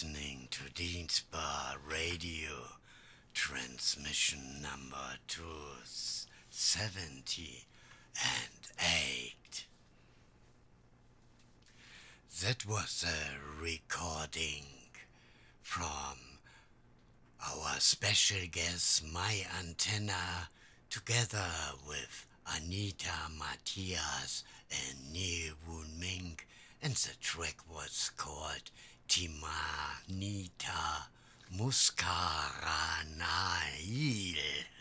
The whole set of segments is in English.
listening to Dienstbar Radio, transmission number 278. That was a recording from our special guest, My Antenna, together with Anita Matthias and Neil Woon Ming, and the track was called Timanita Muscaranail.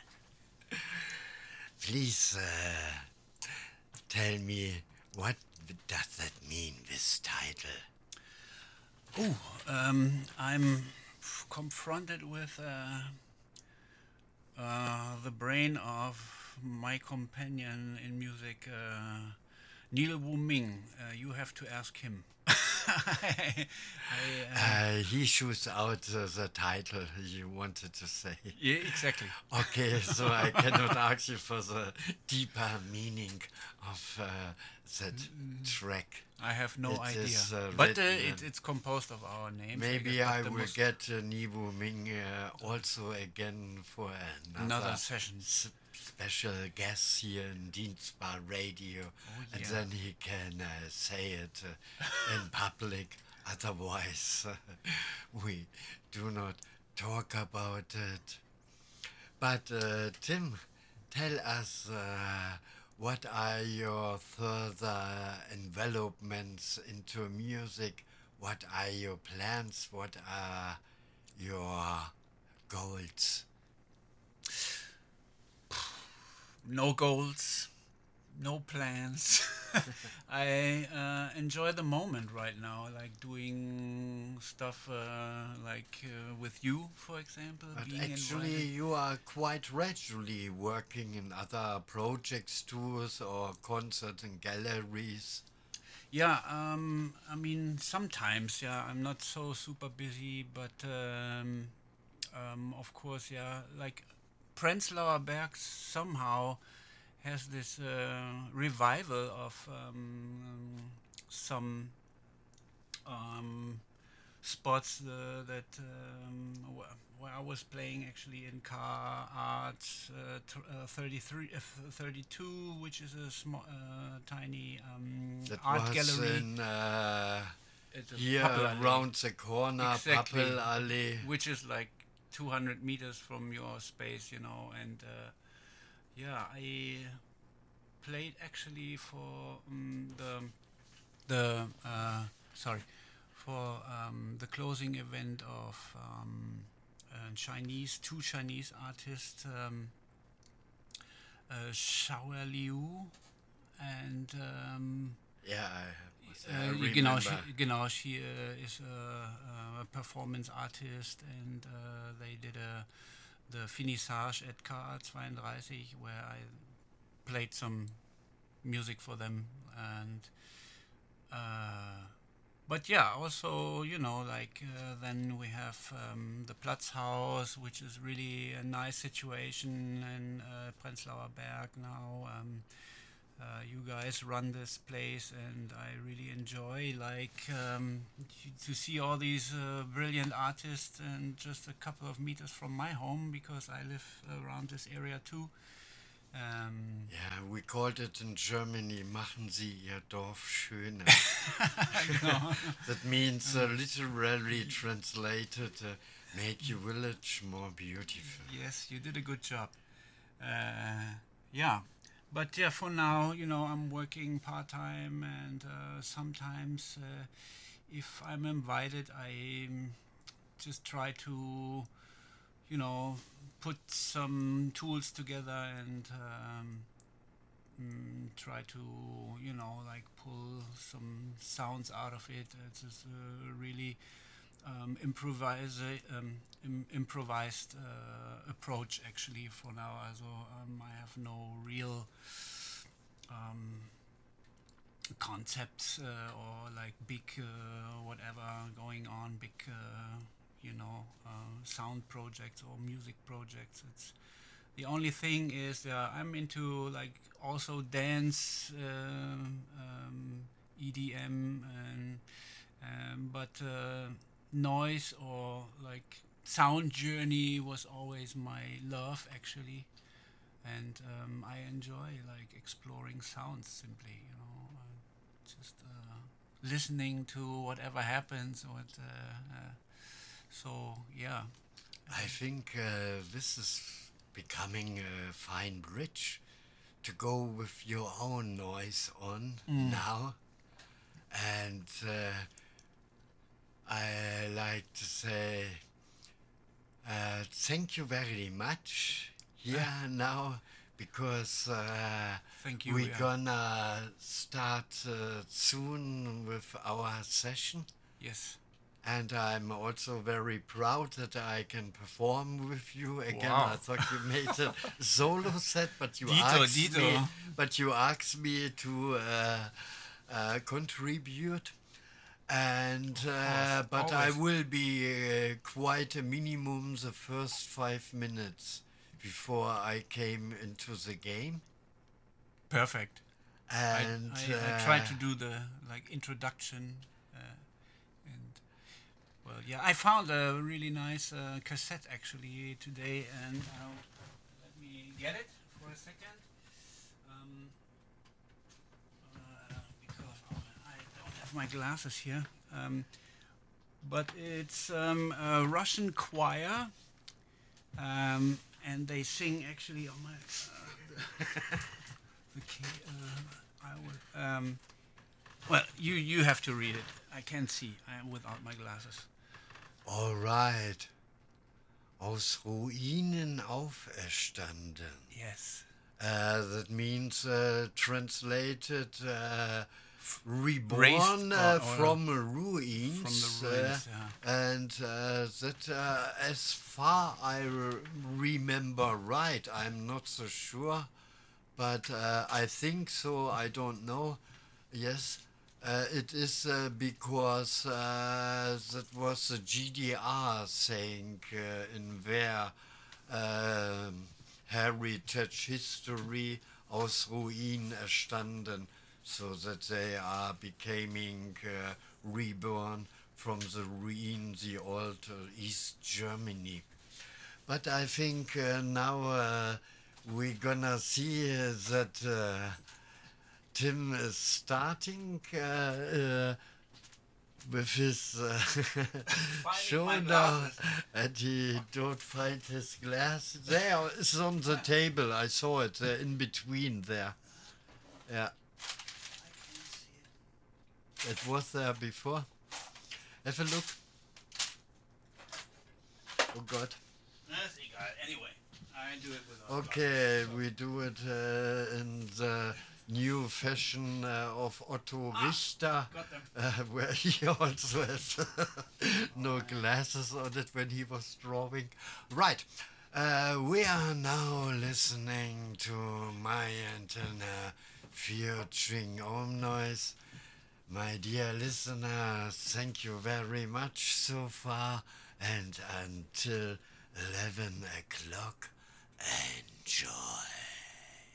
Please tell me, what does that mean, this title? I'm confronted with the brain of my companion in music, Neil Wu Ming. You have to ask him. He shoots out the title you wanted to say. Yeah, exactly. Okay, so I cannot ask you for the deeper meaning of that track. I have no idea. Is, but it's composed of our names. Maybe I will get Nivu Ming also again for another session. Special guest here in Dienstbar Radio, and then he can say it in public. Otherwise, we do not talk about it. But Tim, tell us what are your further developments into music? What are your plans? What are your goals? No goals, no plans. I enjoy the moment right now, like doing stuff with you, for example. But being actually, invited. you are quite regularly working in other projects, tours, or concerts and galleries. Yeah, I mean, sometimes, I'm not so super busy, but of course, like Prenzlauer Berg somehow has this revival of some spots where I was playing actually in Car Arts 32, which is a small, tiny That art was gallery. Here around the corner, Exactly. Pappel Allee. Which is like 200 meters from your space, and I played actually for the closing event of two Chinese artists, Xiao Liu and she is a performance artist, and they did the finissage at KA32, where I played some music for them, and but also then we have the Platzhaus, which is really a nice situation in Prenzlauer Berg now. You guys run this place, and I really enjoy to see all these brilliant artists, and just a couple of meters from my home, because I live around this area too. We called it in Germany, machen Sie Ihr Dorf schöner. That means literally translated, make your village more beautiful. Yes, you did a good job. But for now, I'm working part-time, and sometimes if I'm invited, I just try to, put some tools together and try to, pull some sounds out of it. It's just really improvised approach actually for now. Also, I have no real concepts or like big whatever going on, big sound projects or music projects. It's the only thing is I'm into like also dance, EDM, and but noise or like sound journey was always my love actually, and I enjoy like exploring sounds simply, just listening to whatever happens. So yeah, I think this is becoming a fine bridge to go with your own noise on now. And I like to say thank you very much here now, because thank you. we're Yeah. gonna start soon with our session. Yes. And I'm also very proud that I can perform with you again. Wow. I thought you made a solo set, but you Dito. asked me to contribute. And but I always. will be quite a minimum the first 5 minutes before I came into the game. Perfect. And I tried to do the like introduction, and well, yeah, I found a really nice cassette actually today, and let me get it for a second, because I don't have my glasses here. But it's a Russian choir, and they sing actually on my. Okay, I will. Well, you have to read it. I can't see. I am without my glasses. all right. Aus Ruinen auferstanden. Yes. That means translated reborn Raised, or from ruins. from the ruins, yeah. And that, as far I remember right, I'm not so sure, but I think so. I don't know. Yes. It is because that was the GDR saying in their heritage history, aus Ruinen erstanden, so that they are becoming reborn from the ruin, the old East Germany. But I think now we're gonna see that Tim is starting with his show my now, glasses. and he don't find his glasses. There, it's on the table. I saw it in between there. Yeah, it was there before. Have a look. Oh God. That's egal. Anyway, I do it without. Okay, we do it in the new fashion of Otto Richter, Got them. where he also has no glasses on it when he was drawing. Right, we are now listening to My Antenna featuring Home Noise. My dear listener, thank you very much so far, and until 11 o'clock, enjoy.